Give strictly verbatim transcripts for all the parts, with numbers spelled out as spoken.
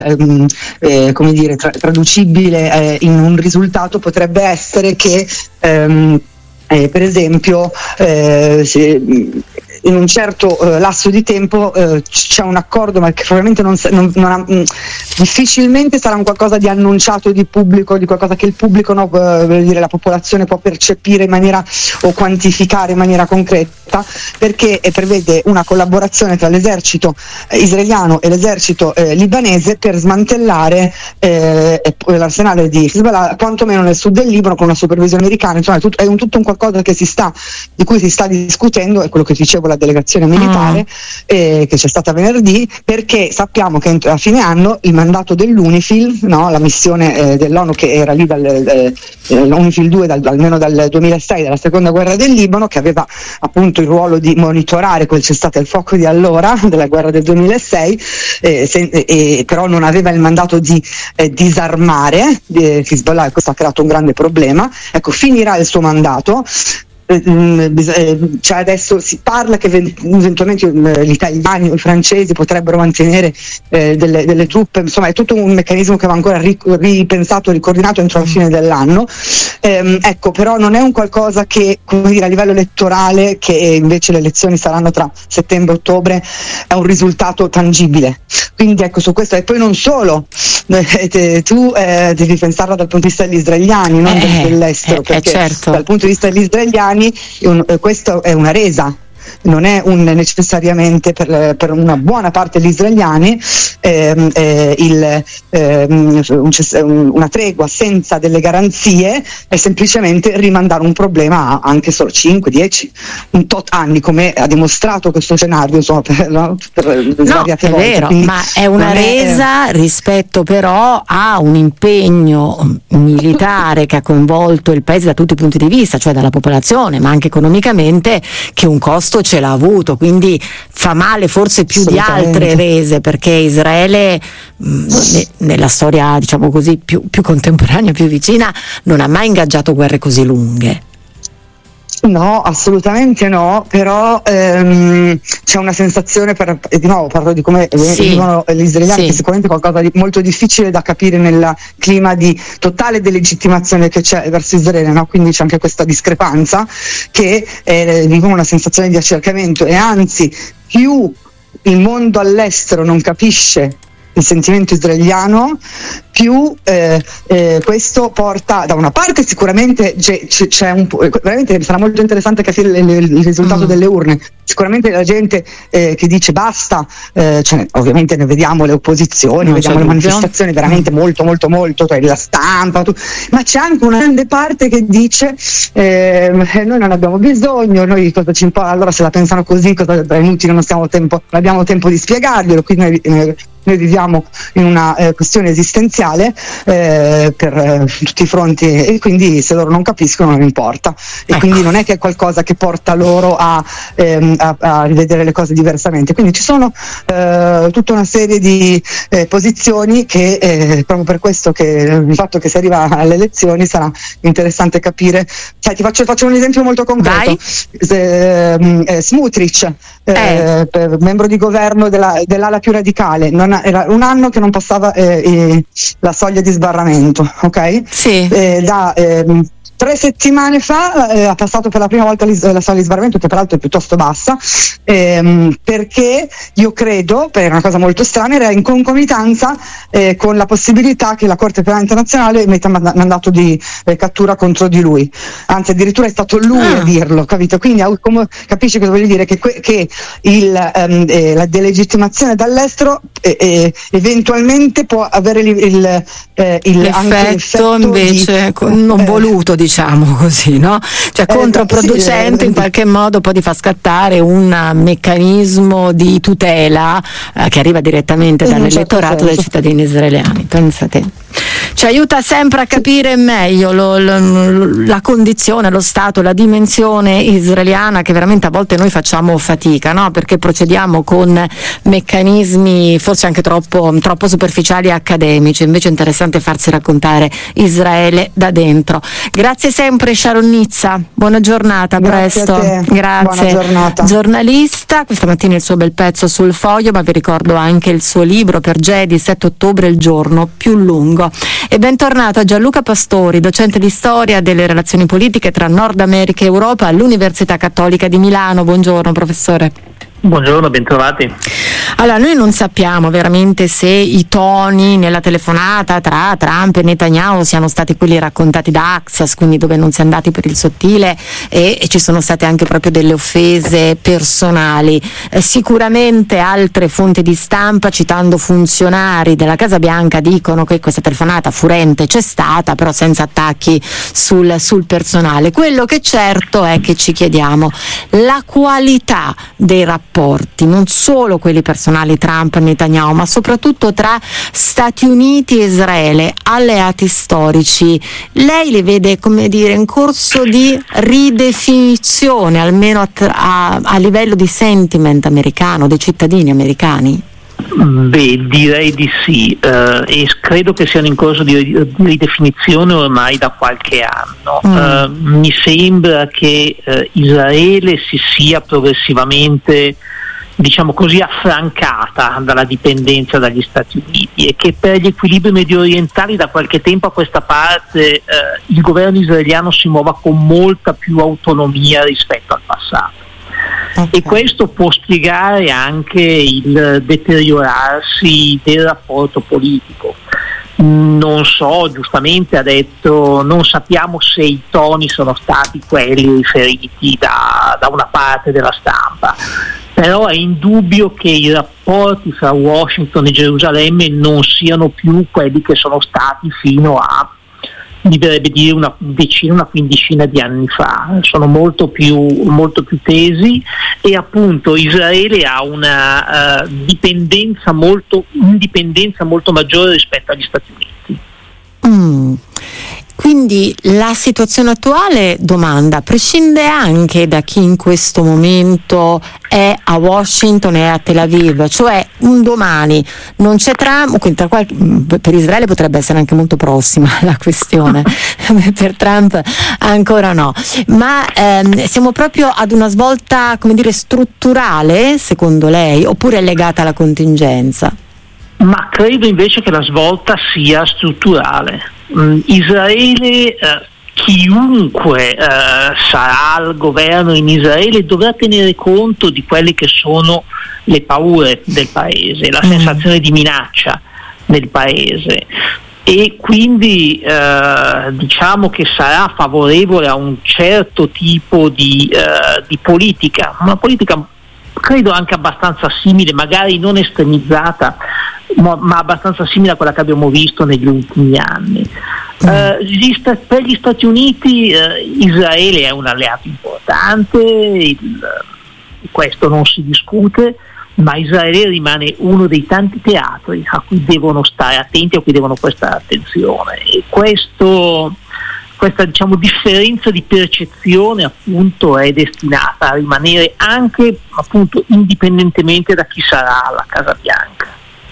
ehm, eh, come dire, tra- traducibile eh, in un risultato potrebbe essere che ehm, eh, per esempio eh, se, in un certo eh, lasso di tempo eh, c'è un accordo, ma che probabilmente non, non, non ha, mh, difficilmente sarà un qualcosa di annunciato, di pubblico, di qualcosa che il pubblico, no, eh, vuol dire la popolazione può percepire in maniera o quantificare in maniera concreta, perché eh, prevede una collaborazione tra l'esercito eh, israeliano e l'esercito eh, libanese per smantellare eh, l'arsenale di Hezbollah, quantomeno nel sud del Libano, con una supervisione americana. Insomma, è, tutto, è un, tutto un qualcosa che si sta, di cui si sta discutendo, è quello che dicevo, la delegazione militare mm. eh, che c'è stata venerdì, perché sappiamo che a fine anno il mandato dell'UNIFIL, no, la missione eh, dell'ONU che era lì dal, eh, l'UNIFIL due dal, almeno dal duemilasei, dalla seconda guerra del Libano, che aveva appunto il ruolo di monitorare quel cessate il fuoco di allora, della guerra del duemilasei, eh, se, eh, però non aveva il mandato di eh, disarmare eh, Hezbollah, e questo ha creato un grande problema. Ecco, finirà il suo mandato. Cioè adesso si parla che eventualmente gli italiani o i francesi potrebbero mantenere eh, delle, delle truppe, insomma è tutto un meccanismo che va ancora ripensato, ricoordinato entro la fine dell'anno. Ehm, ecco, però non è un qualcosa che, come dire, a livello elettorale, che invece le elezioni saranno tra settembre e ottobre, è un risultato tangibile. Quindi ecco, su questo, e poi non solo, eh, te, tu eh, devi pensarla dal punto di vista degli israeliani, non eh, dell'estero, eh, perché eh, certo. dal punto di vista degli israeliani un, eh, questo è una resa, non è un, necessariamente per, per una buona parte degli israeliani ehm, eh, il, ehm, un, una tregua senza delle garanzie è semplicemente rimandare un problema a anche solo cinque, dieci, un tot anni, come ha dimostrato questo scenario, insomma, per, no, per no, svariate è volte. vero, Quindi ma è una resa è, rispetto però a un impegno militare che ha coinvolto il paese da tutti i punti di vista, cioè dalla popolazione ma anche economicamente, che un costo ce l'ha avuto, quindi fa male forse più di altre rese, perché Israele mh, ne, nella storia, diciamo così, più, più contemporanea, più vicina, non ha mai ingaggiato guerre così lunghe. No, assolutamente no, però ehm, c'è una sensazione, per, e di nuovo parlo di come sì, vivono gli israeliani, sì, che sicuramente è qualcosa di molto difficile da capire nel clima di totale delegittimazione che c'è verso Israele, no? Quindi c'è anche questa discrepanza, che eh, vivono una sensazione di accerchiamento, e anzi più il mondo all'estero non capisce il sentimento israeliano, più eh, eh, questo porta, da una parte sicuramente c'è, c'è un po', veramente sarà molto interessante capire il, il risultato mm. delle urne. Sicuramente la gente eh, che dice basta, eh, cioè, ovviamente ne vediamo le opposizioni, no, vediamo le manifestazioni veramente mm. molto molto molto, cioè la stampa, tu, ma c'è anche una grande parte che dice eh, noi non abbiamo bisogno, noi cosa ci importa, allora se la pensano così cosa è inutile, non, stiamo tempo, non abbiamo tempo di spiegarglielo, quindi noi, eh, noi viviamo in una eh, questione esistenziale eh, per eh, tutti i fronti, e quindi se loro non capiscono non importa, e ecco. Quindi non è che è qualcosa che porta loro a, ehm, a, a rivedere le cose diversamente. Quindi ci sono eh, tutta una serie di eh, posizioni che eh, proprio per questo, che il fatto che si arriva alle elezioni sarà interessante capire. Sai, ti faccio, faccio un esempio molto concreto. Se, eh, Smotrich, eh, eh. membro di governo della, dell'ala più radicale, non era un anno che non passava eh, eh, la soglia di sbarramento, ok? Sì. Eh, da eh, tre settimane fa eh, ha passato per la prima volta la soglia di sbarramento, che peraltro è piuttosto bassa, ehm, perché io credo, per una cosa molto strana, era in concomitanza eh, con la possibilità che la Corte Penale Internazionale metta mand- mandato di eh, cattura contro di lui, anzi addirittura è stato lui ah. a dirlo, capito? Quindi come, capisci cosa voglio dire? Che, que- che il, ehm, eh, la delegittimazione dall'estero eh, eh, eventualmente può avere il, il, eh, il l'effetto, anche l'effetto invece di, non eh, voluto, diciamo così, no? Cioè eh, controproducente, sì, in qualche modo poi di far scattare un meccanismo di tutela eh, che arriva direttamente dall'elettorato dei cittadini israeliani. Pensate. ci aiuta sempre a capire meglio lo, lo, la condizione, lo stato, la dimensione israeliana, che veramente a volte noi facciamo fatica, no? Perché procediamo con meccanismi forse anche troppo, troppo superficiali e accademici. Invece è interessante farsi raccontare Israele da dentro. Grazie sempre Sharon Nizza, buona giornata, Grazie presto. A te. Grazie. Buona giornata. Giornalista, questa mattina il suo bel pezzo sul Foglio, ma vi ricordo anche il suo libro per Gedi, sette ottobre, il giorno più lungo. E bentornato a Gianluca Pastori, docente di storia delle relazioni politiche tra Nord America e Europa all'Università Cattolica di Milano. Buongiorno professore. Buongiorno, bentrovati. Allora, noi non sappiamo veramente se i toni nella telefonata tra Trump e Netanyahu siano stati quelli raccontati da Axios, quindi dove non si è andati per il sottile e, e ci sono state anche proprio delle offese personali. Eh, sicuramente altre fonti di stampa, citando funzionari della Casa Bianca, dicono che questa telefonata furente c'è stata, però senza attacchi sul, sul personale. Quello che certo è che ci chiediamo la qualità dei rapporti, non solo quelli personali Trump e Netanyahu, ma soprattutto tra Stati Uniti e Israele, alleati storici. Lei li vede, come dire, in corso di ridefinizione, almeno a, a, a livello di sentiment americano, dei cittadini americani? Beh, direi di sì, eh, e credo che siano in corso di, di ridefinizione ormai da qualche anno. Mm. Eh, mi sembra che eh, Israele si sia progressivamente, diciamo così, affrancata dalla dipendenza dagli Stati Uniti e che per gli equilibri mediorientali da qualche tempo a questa parte eh, il governo israeliano si muova con molta più autonomia rispetto al passato. Okay. E questo può spiegare anche il deteriorarsi del rapporto politico. Non so, giustamente ha detto, non sappiamo se i toni sono stati quelli riferiti da, da una parte della stampa, però è indubbio che i rapporti fra Washington e Gerusalemme non siano più quelli che sono stati fino a, mi verrebbe dire, una decina, una quindicina di anni fa. Sono molto più, molto più tesi e appunto Israele ha una uh, dipendenza molto, indipendenza molto maggiore rispetto agli Stati Uniti. Mm. Quindi la situazione attuale, domanda, prescinde anche da chi in questo momento è a Washington e a Tel Aviv, cioè un domani non c'è Trump, quindi tra qualche, per Israele potrebbe essere anche molto prossima la questione, per Trump ancora no, ma ehm, siamo proprio ad una svolta, come dire, strutturale secondo lei, oppure è legata alla contingenza? Ma credo invece che la svolta sia strutturale. Mm, Israele, eh, chiunque eh, sarà al governo in Israele dovrà tenere conto di quelle che sono le paure del paese, la sensazione di minaccia nel paese, e quindi eh, diciamo che sarà favorevole a un certo tipo di, eh, di politica, una politica credo anche abbastanza simile, magari non estremizzata, ma, ma abbastanza simile a quella che abbiamo visto negli ultimi anni. Mm. Uh, gli sta- per gli Stati Uniti uh, Israele è un alleato importante, il, uh, questo non si discute, ma Israele rimane uno dei tanti teatri a cui devono stare attenti, a cui devono prestare attenzione, e questo, questa diciamo differenza di percezione appunto è destinata a rimanere anche appunto indipendentemente da chi sarà alla Casa Bianca.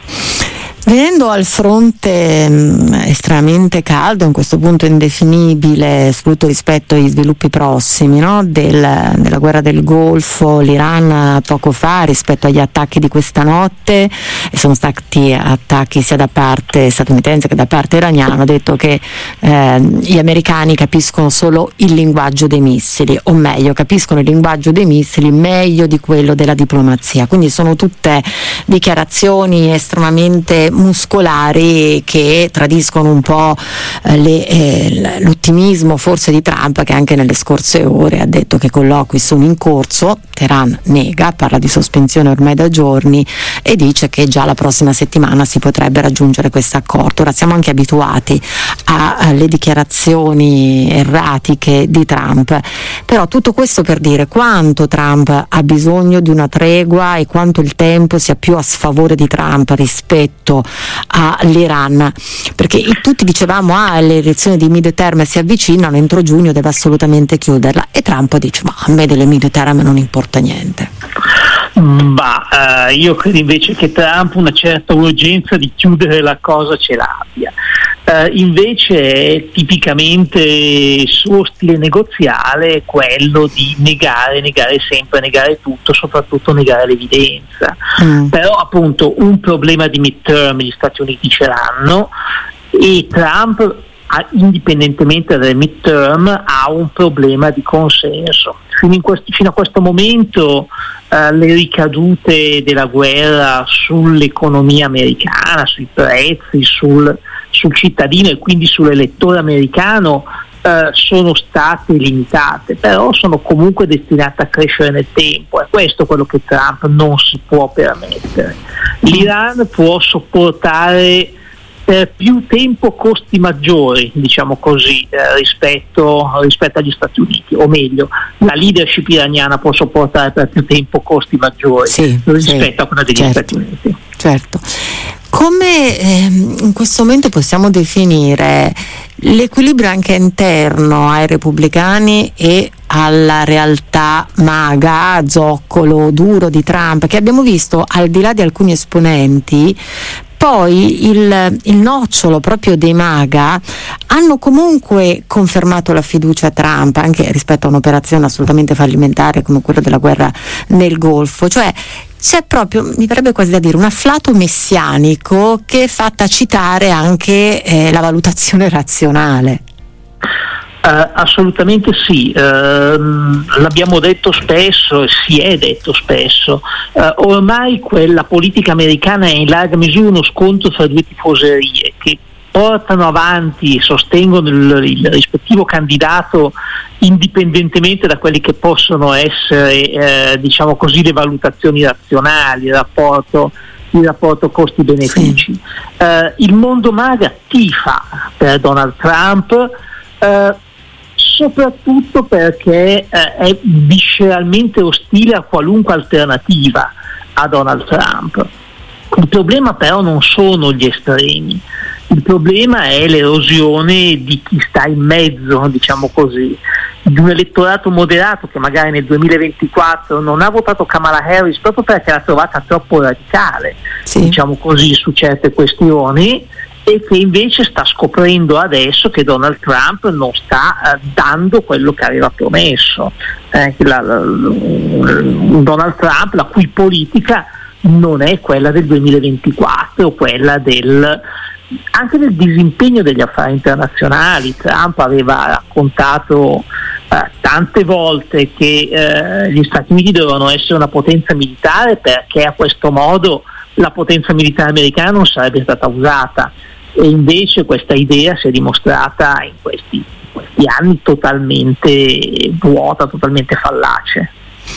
Venendo al fronte mh, estremamente caldo, in questo punto indefinibile, soprattutto rispetto agli sviluppi prossimi, no? Del, della guerra del Golfo, l'Iran poco fa rispetto agli attacchi di questa notte, e sono stati attacchi sia da parte statunitense che da parte iraniana, ha detto che eh, gli americani capiscono solo il linguaggio dei missili, o meglio, capiscono il linguaggio dei missili meglio di quello della diplomazia, quindi sono tutte dichiarazioni estremamente muscolari che tradiscono un po' eh, le, eh, l'ottimismo forse di Trump, che anche nelle scorse ore ha detto che i colloqui sono in corso. Teheran nega, parla di sospensione ormai da giorni e dice che già la prossima settimana si potrebbe raggiungere questo accordo. Ora siamo anche abituati alle dichiarazioni erratiche di Trump, però tutto questo per dire quanto Trump ha bisogno di una tregua e quanto il tempo sia più a sfavore di Trump rispetto rispetto all'Iran, perché tutti dicevamo ah le elezioni di mid-term si avvicinano, entro giugno deve assolutamente chiuderla, e Trump dice ma a me delle mid-term non importa niente. Bah, uh, io credo invece che Trump una certa urgenza di chiudere la cosa ce l'abbia. Uh, invece è tipicamente suo stile negoziale quello di negare, negare sempre, negare tutto, soprattutto negare l'evidenza. Mm. Però appunto un problema di midterm gli Stati Uniti ce l'hanno, e Trump, indipendentemente dal midterm, ha un problema di consenso. Fino, in questi, fino a questo momento uh, le ricadute della guerra sull'economia americana, sui prezzi, sul, sul cittadino e quindi sull'elettore americano uh, sono state limitate, però sono comunque destinate a crescere nel tempo. È questo quello che Trump non si può permettere. L'Iran può sopportare per più tempo costi maggiori, diciamo così, eh, rispetto, rispetto agli Stati Uniti, o meglio, la leadership iraniana può sopportare per più tempo costi maggiori sì, rispetto sì, a quella degli certo, Stati Uniti. Certo. Come eh, in questo momento possiamo definire l'equilibrio anche interno ai repubblicani e alla realtà maga, zoccolo duro di Trump, che abbiamo visto al di là di alcuni esponenti? Poi il, il nocciolo proprio dei MAGA hanno comunque confermato la fiducia a Trump anche rispetto a un'operazione assolutamente fallimentare come quella della guerra nel Golfo, cioè c'è proprio, mi verrebbe quasi da dire, un afflato messianico che fa tacitare anche eh, la valutazione razionale. Uh, assolutamente sì, uh, l'abbiamo detto spesso e si è detto spesso, uh, ormai quella politica americana è in larga misura uno scontro fra due tifoserie che portano avanti e sostengono il, il rispettivo candidato indipendentemente da quelli che possono essere eh, diciamo così le valutazioni razionali, il rapporto il rapporto costi-benefici. Sì. Uh, il mondo MAGA tifa per Donald Trump, uh, soprattutto perché eh, è visceralmente ostile a qualunque alternativa a Donald Trump. Il problema però non sono gli estremi, il problema è l'erosione di chi sta in mezzo, diciamo così, di un elettorato moderato che magari nel duemilaventiquattro non ha votato Kamala Harris proprio perché l'ha trovata troppo radicale, sì, diciamo così, su certe questioni, e che invece sta scoprendo adesso che Donald Trump non sta eh, dando quello che aveva promesso. Eh, la, la, Donald Trump, la cui politica non è quella del duemilaventiquattro, quella del anche del disimpegno degli affari internazionali. Trump aveva raccontato eh, tante volte che eh, gli Stati Uniti dovevano essere una potenza militare perché a questo modo la potenza militare americana non sarebbe stata usata, e invece questa idea si è dimostrata in questi, questi anni totalmente vuota, totalmente fallace.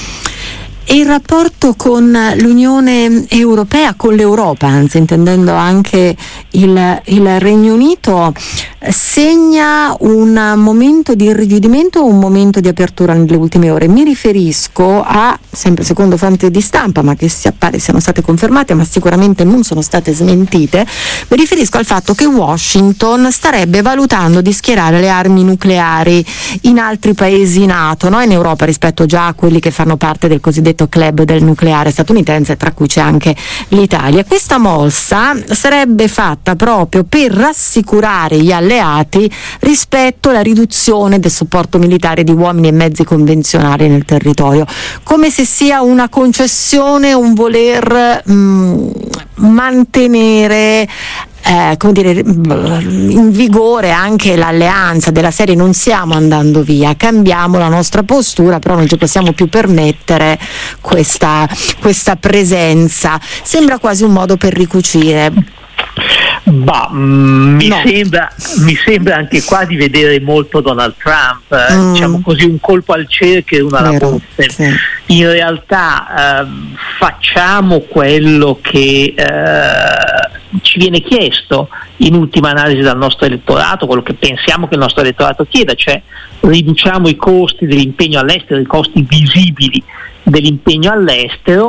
E il rapporto con l'Unione Europea, con l'Europa, anzi intendendo anche il, il Regno Unito, segna un momento di irrigidimento o un momento di apertura nelle ultime ore? Mi riferisco a, sempre secondo fonti di stampa, ma che si appare siano state confermate, ma sicuramente non sono state smentite, mi riferisco al fatto che Washington starebbe valutando di schierare le armi nucleari in altri paesi NATO, no? In Europa, rispetto già a quelli che fanno parte del cosiddetto club del nucleare statunitense, tra cui c'è anche l'Italia. Questa mossa sarebbe fatta proprio per rassicurare gli alleati rispetto alla riduzione del supporto militare di uomini e mezzi convenzionali nel territorio, come se sia una concessione, un voler mh, mantenere Eh, come dire, in vigore anche l'alleanza della serie non stiamo andando via, cambiamo la nostra postura, però non ci possiamo più permettere questa, questa presenza. Sembra quasi un modo per ricucire. Bah, mm, mi, no. sembra, mi sembra anche qua di vedere molto Donald Trump, eh, mm. diciamo così, un colpo al cerchio e una alla botte. Sì. In realtà eh, facciamo quello che eh, ci viene chiesto in ultima analisi dal nostro elettorato, quello che pensiamo che il nostro elettorato chieda, cioè riduciamo i costi dell'impegno all'estero, i costi visibili dell'impegno all'estero,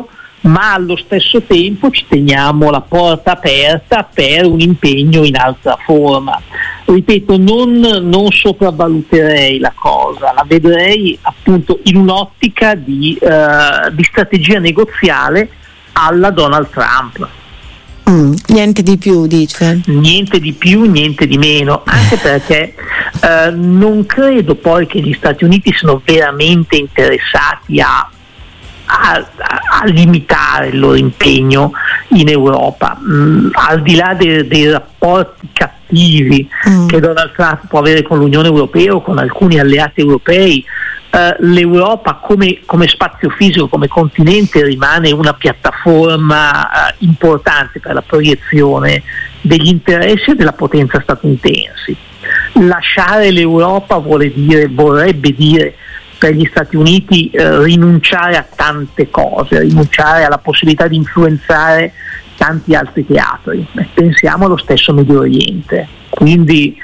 ma allo stesso tempo ci teniamo la porta aperta per un impegno in altra forma. Ripeto, non, non sopravvaluterei la cosa, la vedrei appunto in un'ottica di, uh, di strategia negoziale alla Donald Trump. Mm, niente di più, dice? Niente di più, niente di meno, anche perché uh, non credo poi che gli Stati Uniti siano veramente interessati a A, a limitare il loro impegno in Europa, mm, al di là de, dei rapporti cattivi mm. che Donald Trump può avere con l'Unione Europea o con alcuni alleati europei, eh, l'Europa come, come spazio fisico, come continente, rimane una piattaforma eh, importante per la proiezione degli interessi e della potenza statunitensi. Lasciare l'Europa vuole dire, vorrebbe dire per gli Stati Uniti eh, rinunciare a tante cose, rinunciare alla possibilità di influenzare tanti altri teatri. Eh, pensiamo allo stesso Medio Oriente. Quindi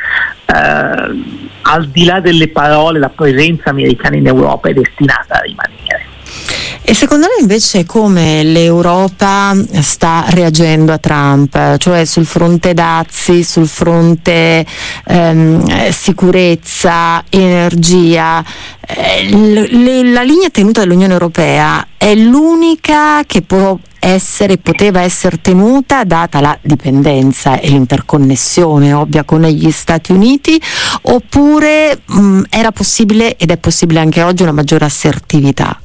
eh, al di là delle parole, la presenza americana in Europa è destinata a rimanere. E secondo lei invece come l'Europa sta reagendo a Trump? Cioè sul fronte dazi, sul fronte ehm, sicurezza, energia, eh, le, la linea tenuta dall'Unione Europea è l'unica che può essere, poteva essere tenuta data la dipendenza e l'interconnessione ovvia con gli Stati Uniti, oppure mh, era possibile ed è possibile anche oggi una maggiore assertività?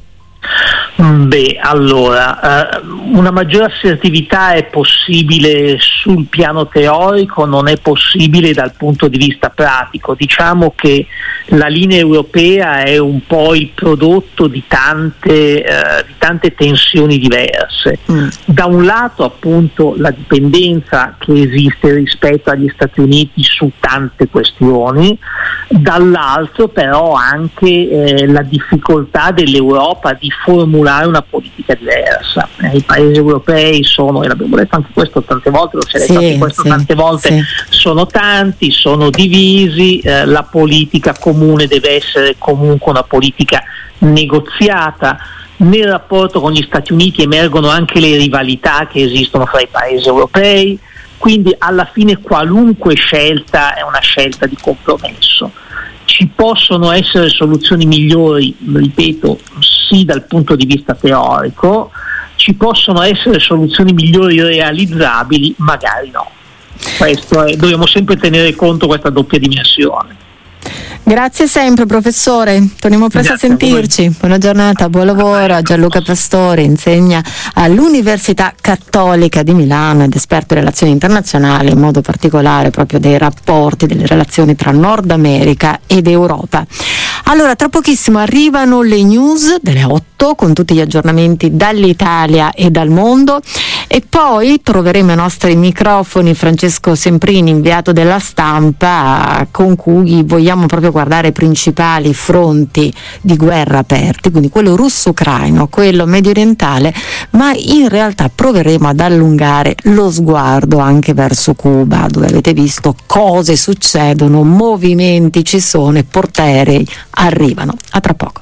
Beh, allora, eh, una maggiore assertività è possibile sul piano teorico, non è possibile dal punto di vista pratico. Diciamo che la linea europea è un po' il prodotto di tante, eh, di tante tensioni diverse. Mm. Da un lato appunto la dipendenza che esiste rispetto agli Stati Uniti su tante questioni, dall'altro però anche eh, la difficoltà dell'Europa di formulare una politica diversa. Eh, I paesi europei sono, e l'abbiamo detto anche questo tante volte, lo si è detto sì, anche questo sì, tante volte, sì. sono tanti, sono divisi, eh, la politica comune deve essere comunque una politica negoziata. Nel rapporto con gli Stati Uniti emergono anche le rivalità che esistono fra i paesi europei, quindi alla fine qualunque scelta è una scelta di compromesso. Ci possono essere soluzioni migliori, ripeto, sì dal punto di vista teorico, ci possono essere soluzioni migliori realizzabili, magari no. Questo è, dobbiamo sempre tenere conto questa doppia dimensione. Grazie sempre professore, torniamo presto Grazie a sentirci, a buona giornata, buon lavoro a Gianluca Pastore, insegna all'Università Cattolica di Milano ed esperto in relazioni internazionali, in modo particolare proprio dei rapporti, delle relazioni tra Nord America ed Europa. Allora, tra pochissimo arrivano le news delle otto con tutti gli aggiornamenti dall'Italia e dal mondo e poi troveremo ai nostri microfoni Francesco Semprini, inviato della Stampa, con cui vogliamo proprio guardare i principali fronti di guerra aperti, quindi quello russo-ucraino, quello medio orientale, ma in realtà proveremo ad allungare lo sguardo anche verso Cuba, dove avete visto cose succedono, movimenti ci sono e portaerei arrivano. A tra poco.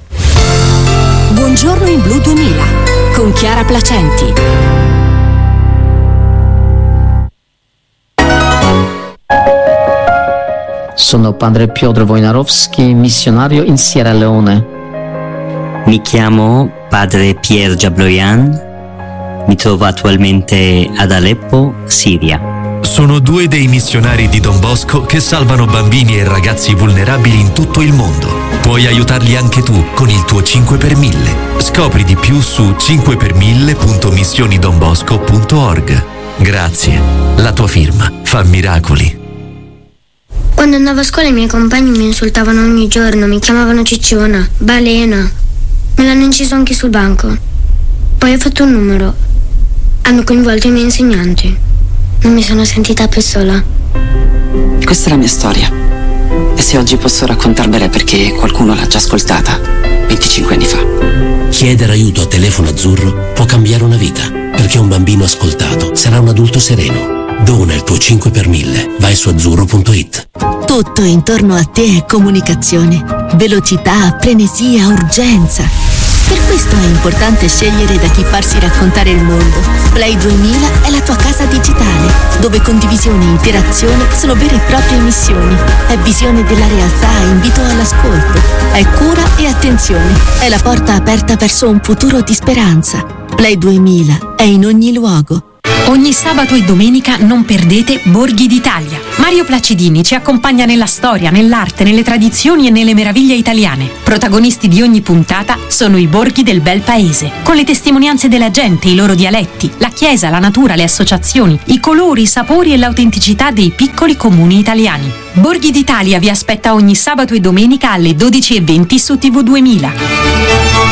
Buongiorno in Blu duemila con Chiara Placenti. Sono padre Piotr Wojnarowski, missionario in Sierra Leone. Mi chiamo padre Pierre Jabloyan, mi trovo attualmente ad Aleppo, Siria. Sono due dei missionari di Don Bosco che salvano bambini e ragazzi vulnerabili in tutto il mondo. Puoi aiutarli anche tu con il tuo cinque per mille. Scopri di più su cinque per mille punto missioni don bosco punto org. Grazie, la tua firma fa miracoli. Quando andavo a scuola i miei compagni mi insultavano ogni giorno, mi chiamavano cicciona, balena. Me l'hanno inciso anche sul banco. Poi ho fatto un numero. Hanno coinvolto i miei insegnanti. Non mi sono sentita più sola. Questa è la mia storia. E se oggi posso raccontarvela è perché qualcuno l'ha già ascoltata venticinque anni fa. Chiedere aiuto a Telefono Azzurro può cambiare una vita, perché un bambino ascoltato sarà un adulto sereno. Dona il tuo cinque per mille. Vai su azzurro punto it. Tutto intorno a te è comunicazione, velocità, frenesia, urgenza. Per questo è importante scegliere da chi farsi raccontare il mondo. Play duemila è la tua casa digitale, dove condivisione e interazione sono vere e proprie missioni. È visione della realtà e invito all'ascolto. È cura e attenzione. È la porta aperta verso un futuro di speranza. Play duemila è in ogni luogo. Ogni sabato e domenica non perdete Borghi d'Italia. Mario Placidini ci accompagna nella storia, nell'arte, nelle tradizioni e nelle meraviglie italiane. Protagonisti di ogni puntata sono i borghi del bel paese, con le testimonianze della gente, i loro dialetti, la chiesa, la natura, le associazioni, i colori, i sapori e l'autenticità dei piccoli comuni italiani. Borghi d'Italia vi aspetta ogni sabato e domenica alle dodici e venti su T V duemila.